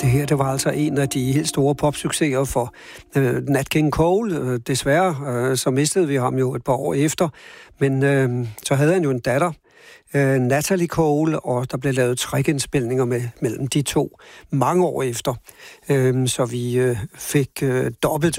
Det her, det var altså en af de helt store popsucceser for Nat King Cole. Desværre, så mistede vi ham jo et par år efter. Men så havde han jo en datter, Natalie Cole, og der blev lavet trækindspilninger mellem de to mange år efter. Så vi fik dobbelt